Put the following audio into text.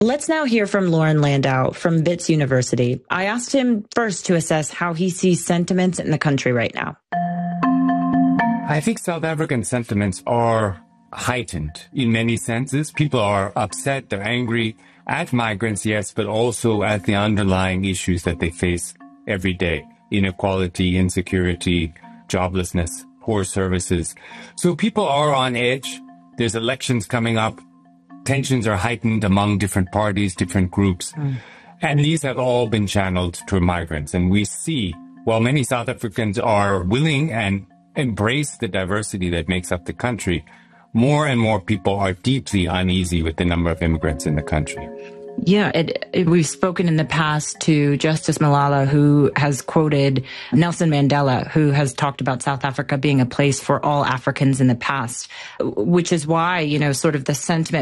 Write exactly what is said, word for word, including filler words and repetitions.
Let's now hear from Loren Landau from Wits University. I asked him first to assess how he sees sentiments in the country right now. I think South African sentiments are heightened in many senses. People are upset, they're angry at migrants, yes, but also at the underlying issues that they face every day. Inequality, insecurity, joblessness, poor services. So people are on edge. There's elections coming up. Tensions are heightened among different parties, different groups. Mm. And these have all been channeled to migrants. And we see, while many South Africans are willing and embrace the diversity that makes up the country, more and more people are deeply uneasy with the number of immigrants in the country. Yeah, it, it, we've spoken in the past to Justice Malala, who has quoted Nelson Mandela, who has talked about South Africa being a place for all Africans in the past, which is why, you know, sort of the sentiment